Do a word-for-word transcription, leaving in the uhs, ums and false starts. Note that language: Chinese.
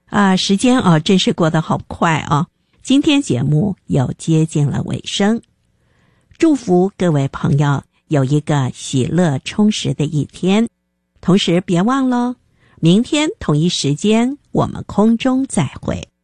啊，时间啊，真是过得好快啊！今天节目又接近了尾声，祝福各位朋友有一个喜乐充实的一天。同时别忘了，明天同一时间我们空中再会。